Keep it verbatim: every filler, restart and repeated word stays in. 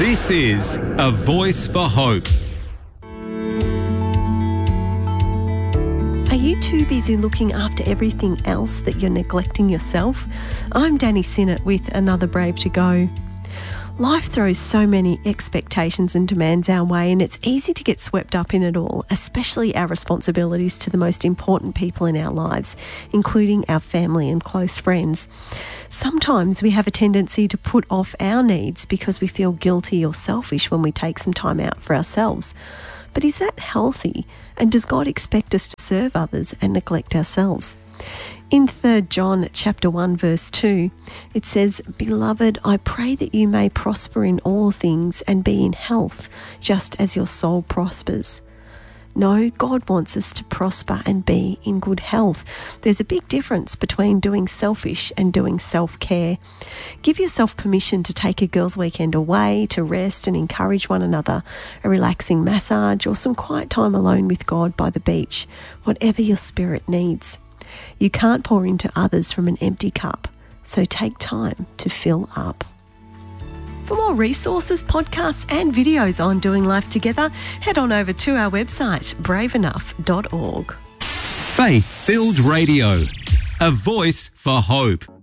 This is A Voice for Hope. Are you too busy looking after everything else that you're neglecting yourself? I'm Danny Sinnott with another Brave to Go. Life throws so many expectations and demands our way, and it's easy to get swept up in it all, especially our responsibilities to the most important people in our lives, including our family and close friends. Sometimes we have a tendency to put off our needs because we feel guilty or selfish when we take some time out for ourselves. But is that healthy? And does God expect us to serve others and neglect ourselves? In Third John chapter one verse two, it says, "Beloved, I pray that you may prosper in all things and be in health, just as your soul prospers." No, God wants us to prosper and be in good health. There's a big difference between doing selfish and doing self-care. Give yourself permission to take a girls' weekend away, to rest and encourage one another, a relaxing massage or some quiet time alone with God by the beach, whatever your spirit needs. You can't pour into others from an empty cup, so take time to fill up. For more resources, podcasts and videos on doing life together, head on over to our website, brave enough dot org. Faith-filled radio. A voice for hope.